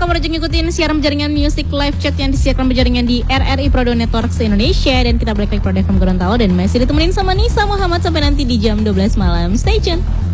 kamu rajin ngikutin siaran jaringan Music Live Chat yang disiarkan berjaringan di RRI Prodo Network se-Indonesia. Dan kita balik lagi Prodo FM Gorontalo dan masih ditemenin sama Nisa Muhammad sampai nanti di jam 12 malam. Stay tune.